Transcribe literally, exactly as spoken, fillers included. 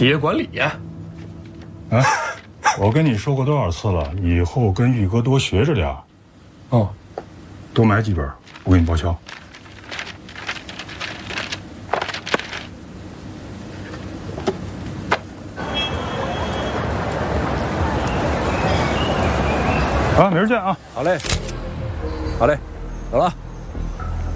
企业管理呀。 啊，我跟你说过多少次了，以后跟玉哥多学着点儿。哦，多买几本，我给你报销。啊，明儿见啊！ 好嘞，好嘞，走了。